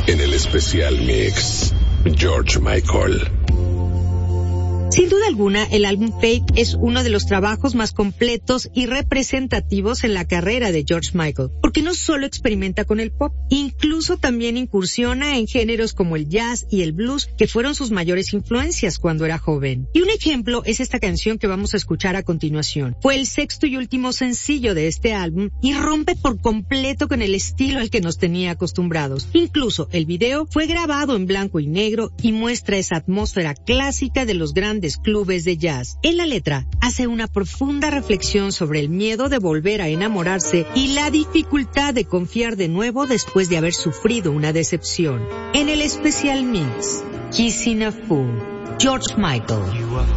En el especial mix, George Michael. Sin duda alguna, el álbum Fake es uno de los trabajos más completos y representativos en la carrera de George Michael, porque no solo experimenta con el pop, incluso también incursiona en géneros como el jazz y el blues, que fueron sus mayores influencias cuando era joven. Y un ejemplo es esta canción que vamos a escuchar a continuación. Fue el sexto y último sencillo de este álbum y rompe por completo con el estilo al que nos tenía acostumbrados. Incluso el video fue grabado en blanco y negro y muestra esa atmósfera clásica de los grandes clubes de jazz. En la letra hace una profunda reflexión sobre el miedo de volver a enamorarse y la dificultad de confiar de nuevo después de haber sufrido una decepción. En el especial mix, Kissing a Fool, George Michael.